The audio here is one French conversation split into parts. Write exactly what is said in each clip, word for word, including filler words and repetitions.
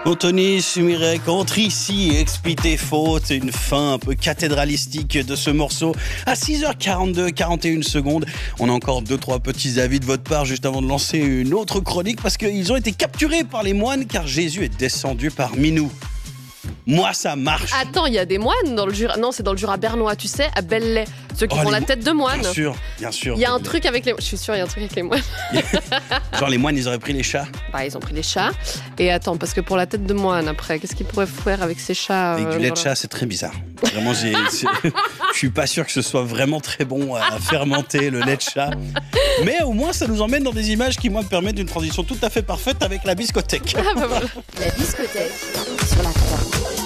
Anthony Sumirek entre ici et explie tes fautes. Une fin un peu cathédralistique de ce morceau. À six heures quarante-deux, quarante et une secondes. On a encore deux, trois petits avis de votre part juste avant de lancer une autre chronique parce qu'ils ont été capturés par les moines car Jésus est descendu parmi nous. Moi, ça marche. Attends, il y a des moines dans le Jura. Non, c'est dans le Jura bernois, tu sais, à Belley. Ceux qui Oh, font les la mo- tête de moine. Bien sûr, bien sûr. Il y a un truc avec les. Je suis sûre, il y a un truc avec les moines. Genre les moines, ils auraient pris les chats. Bah, ils ont pris les chats. Et attends, parce que pour la tête de moine, après, qu'est-ce qu'ils pourraient faire avec ces chats Avec euh, du lait de voilà. chat, c'est très bizarre. Vraiment, j'ai, c'est- je suis pas sûr que ce soit vraiment très bon à fermenter le lait de chat. Mais au moins, ça nous emmène dans des images qui, moi, me permettent une transition tout à fait parfaite avec la biscothèque. Ah, bah voilà. La discothèque sur la croix.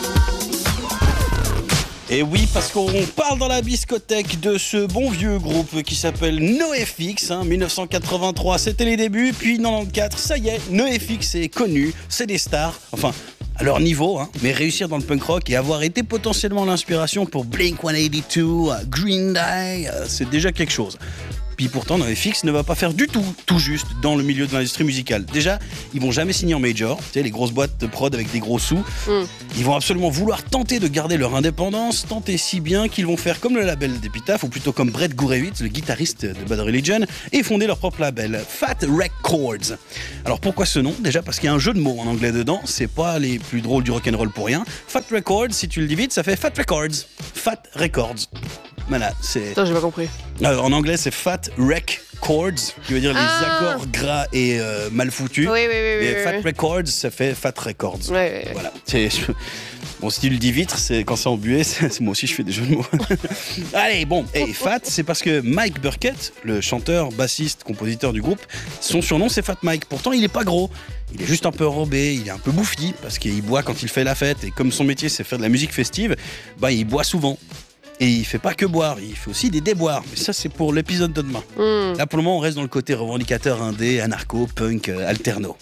Et oui, parce qu'on parle dans la biscothèque de ce bon vieux groupe qui s'appelle NoFX. Hein, mille neuf cent quatre-vingt-trois, c'était les débuts. Puis quatre-vingt-quatorze, ça y est, NoFX est connu. C'est des stars. Enfin, à leur niveau, hein, mais réussir dans le punk rock et avoir été potentiellement l'inspiration pour Blink cent quatre-vingt-deux, Green Day, euh, c'est déjà quelque chose. Puis pourtant, NoFX ne va pas faire du tout, tout juste dans le milieu de l'industrie musicale. Déjà, ils vont jamais signer en major, tu sais, les grosses boîtes de prod avec des gros sous. Mm. Ils vont absolument vouloir tenter de garder leur indépendance, tenter si bien qu'ils vont faire comme le label d'Epitaph, ou plutôt comme Brett Gurewitz, le guitariste de Bad Religion, et fonder leur propre label, Fat Records. Alors pourquoi ce nom? Déjà parce qu'il y a un jeu de mots en anglais dedans, c'est pas les plus drôles du rock'n'roll pour rien. Fat Records, si tu le dis vite, ça fait Fat Records. Fat Records. Voilà, c'est... Attends, j'ai pas compris. Euh, en anglais, c'est Fat Rec Chords, qui veut dire les Ah. accords gras et euh, mal foutus. Oui, oui, oui. oui, Et oui, Fat oui. Records, ça fait Fat Records. Ouais, ouais, ouais. Voilà. C'est... Bon, si tu le dis vite, c'est quand c'est embué, c'est... moi aussi je fais des jeux de mots. Allez, bon, et Fat, c'est parce que Mike Burkett, le chanteur, bassiste, compositeur du groupe, son surnom c'est Fat Mike. Pourtant, il est pas gros. Il est juste un peu enrobé, il est un peu bouffi parce qu'il boit quand il fait la fête. Et comme son métier c'est faire de la musique festive, bah il boit souvent. Et il fait pas que boire, il fait aussi des déboires. Mais ça, c'est pour l'épisode de demain. Mm. Là, pour le moment, on reste dans le côté revendicateur indé, anarcho, punk, euh, alterno.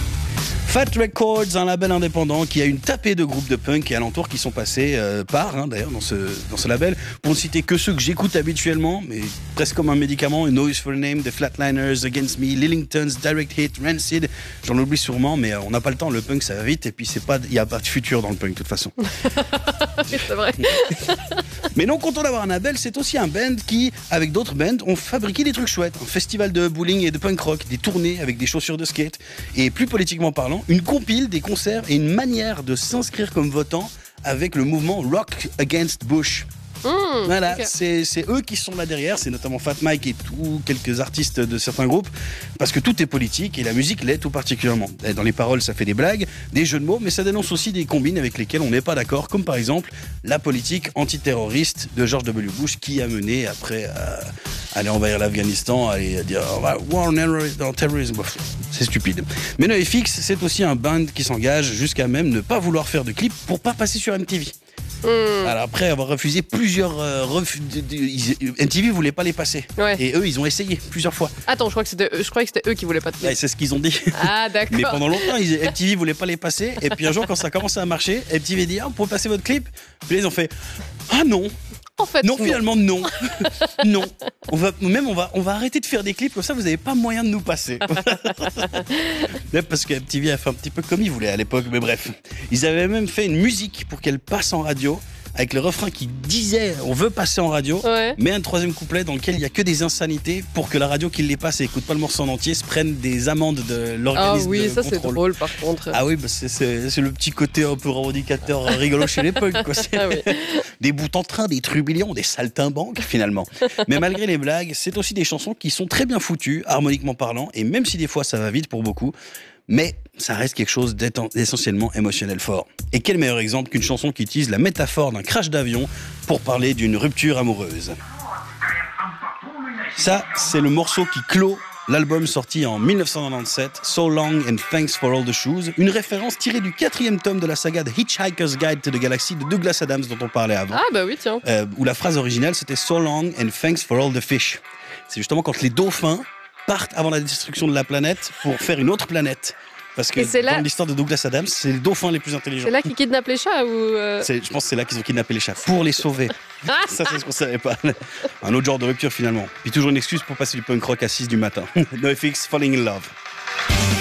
Fat Records, un label indépendant qui a une tapée de groupes de punk et alentours qui sont passés euh, par, hein, d'ailleurs, dans ce, dans ce label. Pour ne citer que ceux que j'écoute habituellement, mais presque comme un médicament, Noise for a Name, The Flatliners, Against Me, Lillingtons, Direct Hit, Rancid. J'en oublie sûrement, mais euh, on n'a pas le temps. Le punk, ça va vite. Et puis, c'est pas, il n'y a pas de futur dans le punk, de toute façon. C'est vrai. Mais non content d'avoir un label, c'est aussi un band qui, avec d'autres bands, ont fabriqué des trucs chouettes. Un festival de bowling et de punk rock, des tournées avec des chaussures de skate. Et plus politiquement parlant, une compile des concerts et une manière de s'inscrire comme votant avec le mouvement Rock Against Bush. Mm, Voilà, ok. c'est, c'est eux qui sont là derrière, c'est notamment Fat Mike et tout, quelques artistes de certains groupes, parce que tout est politique et la musique l'est tout particulièrement. Et dans les paroles, ça fait des blagues, des jeux de mots, mais ça dénonce aussi des combines avec lesquelles on n'est pas d'accord, comme par exemple la politique antiterroriste de George W. Bush qui a mené après à aller envahir l'Afghanistan, aller dire oh, bah, war on terrorism, on terrorism. Bof, c'est stupide. Mais NoFX, c'est aussi un band qui s'engage jusqu'à même ne pas vouloir faire de clips pour pas passer sur M T V. Mm. Alors après avoir refusé plusieurs euh, refus, de- de- ils- M T V voulait pas les passer. Ouais. Et eux, ils ont essayé plusieurs fois. Attends, je crois que c'était eux, je croyais que c'était eux qui voulaient pas te Ouais, mettre. c'est ce qu'ils ont dit. Ah, d'accord. Mais pendant longtemps, ils, M T V voulait pas les passer. Et puis un jour, quand ça a commencé à marcher, M T V dit ah, on peut passer votre clip. Puis là, ils ont fait ah non, En fait, non finalement non, non. On va même on va on va arrêter de faire des clips comme ça. Vous n'avez pas moyen de nous passer. Même parce que M T V a fait un petit peu comme ils voulaient à l'époque. Mais bref, ils avaient même fait une musique pour qu'elle passe en radio. Avec le refrain qui disait on veut passer en radio, Ouais. mais un troisième couplet dans lequel il n'y a que des insanités pour que la radio qui les passe et écoute pas le morceau en entier se prenne des amendes de Ah l'organisme oui, de ça c'est contrôle. drôle par contre. Ah oui, bah c'est, c'est, c'est le petit côté un peu revendicateur rigolo chez les punks, quoi. C'est Ah oui. des bouts en train, des trublions, des saltimbanques finalement. Mais malgré les blagues, c'est aussi des chansons qui sont très bien foutues, harmoniquement parlant, et même si des fois ça va vite pour beaucoup, mais ça reste quelque chose d'essentiellement émotionnel fort. Et quel meilleur exemple qu'une chanson qui utilise la métaphore d'un crash d'avion pour parler d'une rupture amoureuse. Ça, c'est le morceau qui clôt l'album sorti en mille neuf cent quatre-vingt-dix-sept, So Long and Thanks for All the Shoes, une référence tirée du quatrième tome de la saga The Hitchhiker's Guide to the Galaxy de Douglas Adams dont on parlait avant, Ah bah oui, tiens. euh, où la phrase originale c'était So Long and Thanks for All the Fish. C'est justement quand les dauphins partent avant la destruction de la planète pour faire une autre planète. Parce que Et c'est là- dans l'histoire de Douglas Adams, c'est les dauphins les plus intelligents. C'est là qu'ils kidnappent les chats ou euh, C'est- je pense que c'est là qu'ils ont kidnappé les chats pour les sauver. Ça, c'est ce qu'on savait pas. Un autre genre de rupture finalement. Puis toujours une excuse pour passer du punk rock à six du matin. NoFX, Falling in Love.